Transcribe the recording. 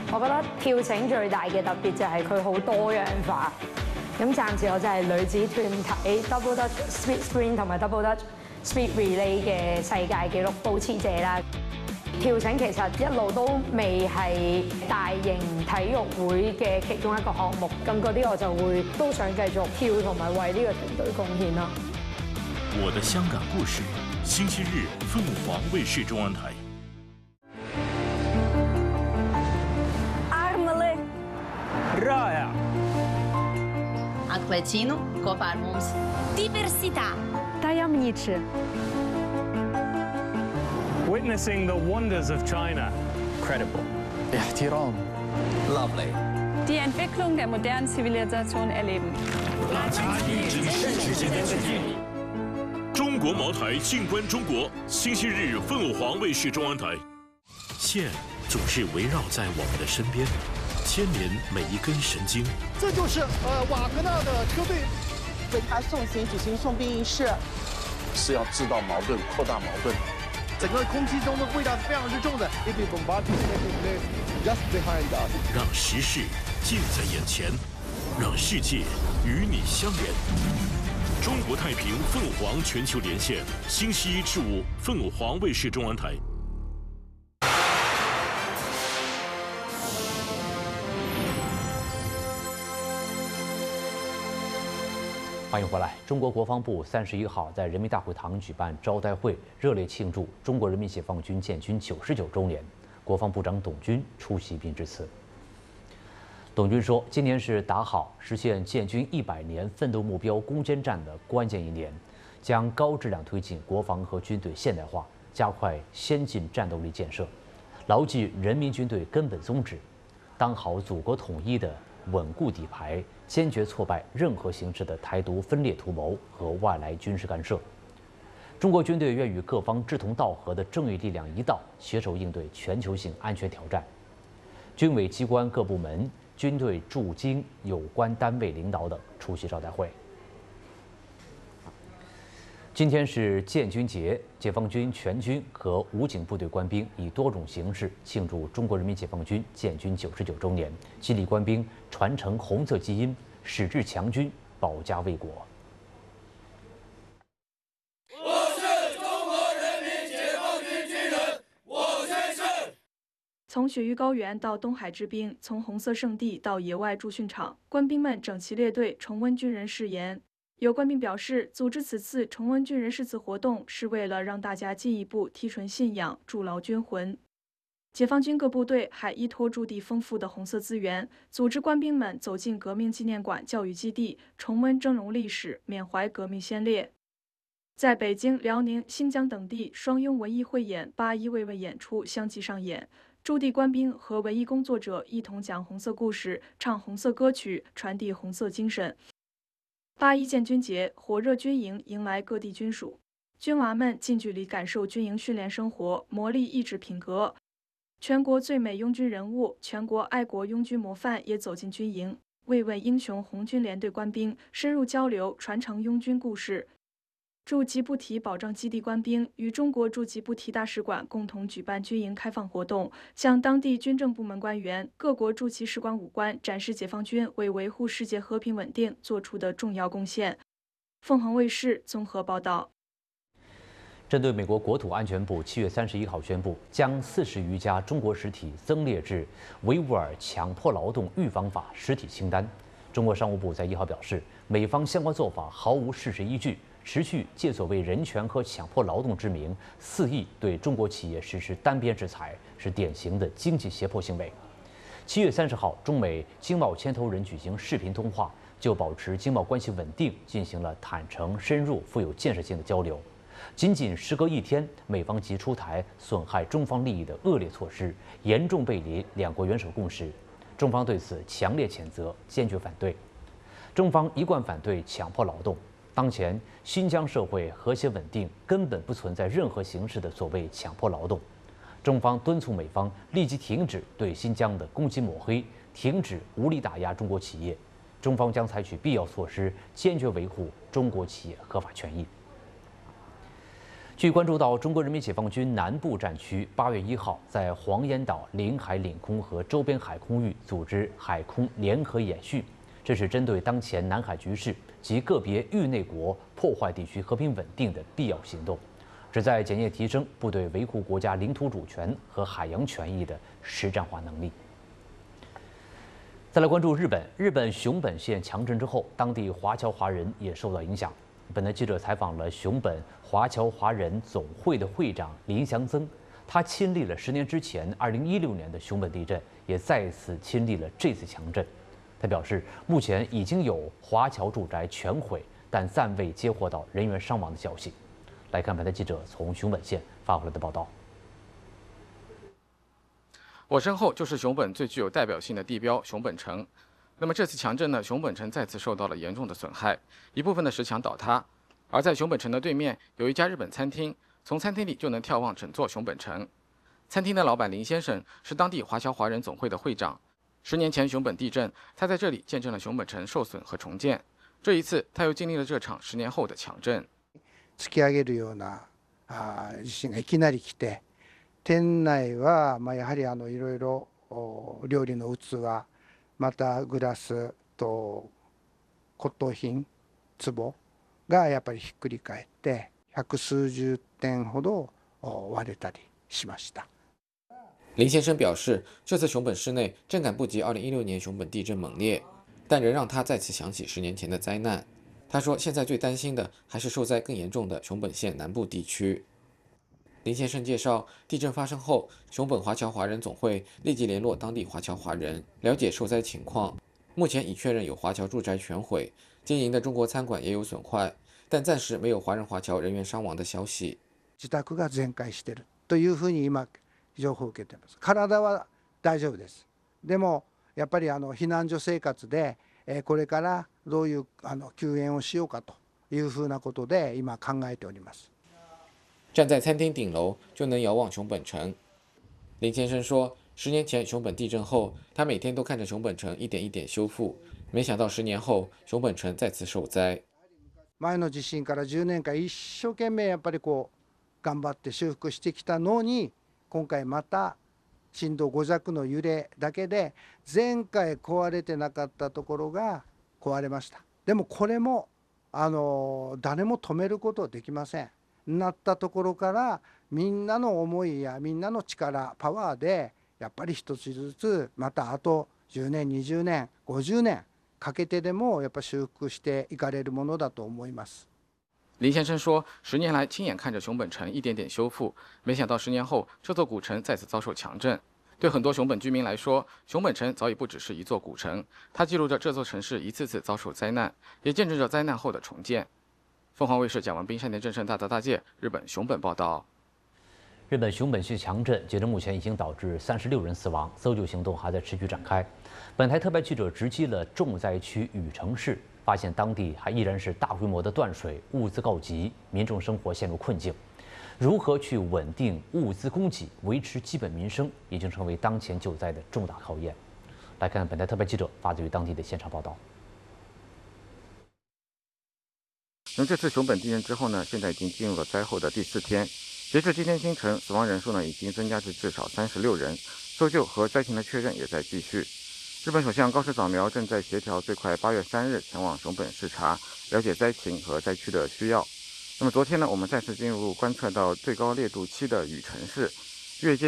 我覺得跳繩最大嘅特別就係佢好多樣化。咁暫時我就係女子團體 Double Dutch Speed Sprint 同埋 Double Dutch Speed Relay 嘅世界紀錄保持者啦。跳繩其實一路都未係大型體育會嘅其中一個項目，咁嗰啲我就會都想繼續跳同埋為呢個團隊貢獻咯。 我的香港故事，星期日凤凰卫視中文台。 Armale Raya. Anche vicino, Copar Mums. Diversità. Tajemniczy. Witnessing the wonders of China. Credible. احترام. Lovely. Die Entwicklung der modernen Zivilisation erleben. 中国茅台静观中国，星期日凤凰卫视中文台。线总是围绕在我们的身边，牵连每一根神经。 这就是瓦格纳的车队为他送行举行送殡仪式， 是要制造矛盾、扩大矛盾。 整个空气中的味道是非常之重的。Just behind us， 让时事近在眼前，让世界与你相连。中国太平凤凰全球连线，星期一至五凤凰卫视中文台。 欢迎回来。中国国防部31号在人民大会堂举办招待会，热烈庆祝中国人民解放军建军99周年。国防部长董军出席并致辞。董军说，今年是打好实现建军100年奋斗目标攻坚战的关键一年，将高质量推进国防和军队现代化，加快先进战斗力建设，牢记人民军队根本宗旨，当好祖国统一的稳固底牌，坚决挫败任何形式的台独分裂图谋和外来军事干涉。中国军队愿与各方志同道合的正义力量一道，携手应对全球性安全挑战。军委机关各部门、军队驻京有关单位领导等出席招待会。今天是建军节，解放军全军和武警部队官兵以多种形式庆祝中国人民解放军建军99周年，激励官兵传承红色基因，矢志强军，保家卫国。 从雪域高原到东海之滨，从红色圣地到野外驻训场，官兵们整齐列队，重温军人誓言。有官兵表示，组织此次重温军人誓词活动，是为了让大家进一步提纯信仰，筑牢军魂。解放军各部队还依托驻地丰富的红色资源，组织官兵们走进革命纪念馆教育基地，重温峥嵘历史，缅怀革命先烈。在北京、辽宁、新疆等地，双拥文艺汇演、81慰问演出相继上演。驻地官兵和文艺工作者一同讲红色故事，唱红色歌曲，传递红色精神。81建军节，火热军营迎来各地军属，军娃们近距离感受军营训练生活，磨砺意志品格。全国最美拥军人物、全国爱国拥军模范也走进军营，慰问英雄红军连队官兵，深入交流，传承拥军故事。驻吉布提保障基地官兵与中国驻吉布提大使馆共同举办军营开放活动，向当地军政部门官员、各国驻其使馆武官展示解放军为维护世界和平稳定做出的重要贡献。凤凰卫视综合报道。 针对美国国土安全部7月31号宣布将40余家中国实体增列至维吾尔强迫劳动预防法实体清单，中国商务部在1号表示，美方相关做法毫无事实依据。持续借所谓人权和强迫劳动之名，肆意对中国企业实施单边制裁，是典型的经济胁迫行为。7月30号，中美经贸牵头人举行视频通话，就保持经贸关系稳定进行了坦诚、深入、富有建设性的交流。仅仅时隔1天，美方即出台损害中方利益的恶劣措施，严重背离两国元首共识。中方对此强烈谴责，坚决反对。中方一贯反对强迫劳动。当前新疆社会和谐稳定，根本不存在任何形式的所谓强迫劳动。中方敦促美方立即停止对新疆的攻击抹黑，停止无理打压中国企业。中方将采取必要措施，坚决维护中国企业合法权益。 据关注到中国人民解放军南部战区8月1号在黄岩岛领海领空和周边海空域组织海空联合演训，这是针对当前南海局势及个别域内国破坏地区和平稳定的必要行动，旨在检验提升部队维护国家领土主权和海洋权益的实战化能力。再来关注日本，日本熊本县强震之后，当地华侨华人也受到影响。本台记者采访了熊本华侨华人总会的会长林祥增，他亲历了10年之前2016年的熊本地震，也再次亲历了这次强震。他表示，目前已经有华侨住宅全毁，但暂未接获到人员伤亡的消息。来看本台记者从熊本县发回来的报道。 我身后就是熊本最具有代表性的地标熊本城。那么这次强震呢，熊本城再次受到了严重的损害，一部分的石墙倒塌。而在熊本城的对面有一家日本餐厅，从餐厅里就能眺望整座熊本城。餐厅的老板林先生是当地华侨華人总会的会长。10年前熊本地震，他在这里见证了熊本城受损和重建。这一次，他又经历了这场10年后的强震。 突き上げるような地震がいきなり来て、店内はやはりいろいろ料理の器、またグラスと骨董品壺がやっぱりひっくり返って100数十点ほど割れたりしました。 林先生表示，这次熊本市内震感不及2016年熊本地震猛烈，但仍让他再次想起10年前的灾难。他说，现在最担心的还是受灾更严重的熊本县南部地区。林先生介绍，地震发生后，熊本华侨华人总会立即联络当地华侨华人，了解受灾情况。目前已确认有华侨住宅全毁，经营的中国餐馆也有损坏，但暂时没有华人华侨人员伤亡的消息。 自宅が全壊しているというふうに今情報を受けています。体は大丈夫です。でもやっぱり避難所生活でこれからどういう救援をしようかというふうなことで今考えております。 站在餐厅顶楼就能遥望熊本城。林先生说，10年前熊本地震后，他每天都看着熊本城一点一点修复，没想到10年后熊本城再次受灾。 前の地震から10年間一生懸命やっぱり頑張って修復してきたのに、今回また震度5弱の揺れだけで前回壊れてなかったところが壊れました。でもこれも誰も止めることできません。なったところからみんなの思いやみんなの力パワーでやっぱり一つずつまたあと10年20年50年かけてでもやっぱ修復していかれるものだと思います。 林先生说，10年来亲眼看着熊本城一点点修复，没想到10年后这座古城再次遭受强震。对很多熊本居民来说，熊本城早已不只是一座古城，它记录着这座城市一次次遭受灾难，也见证着灾难后的重建。凤凰卫视蒋文斌、山田正胜、大泽大介，日本熊本报道。 日本熊本县强震，截至目前已经导致36人死亡，搜救行动还在持续展开。本台特派记者直击了重灾区羽城市，发现当地还依然是大规模的断水，物资告急，民众生活陷入困境。如何去稳定物资供给，维持基本民生，已经成为当前救灾的重大考验。来看本台特派记者发自于当地的现场报道。 那这次熊本地震之后呢，现在已经进入了灾后的第4天。截至今天清晨，死亡人数呢已经增加至至少36人，搜救和灾情的确认也在继续。日本首相高市早苗正在协调最快8月3日前往熊本视察，了解灾情和灾区的需要。那么昨天呢，我们再次进入观测到最高烈度7的羽城市，越界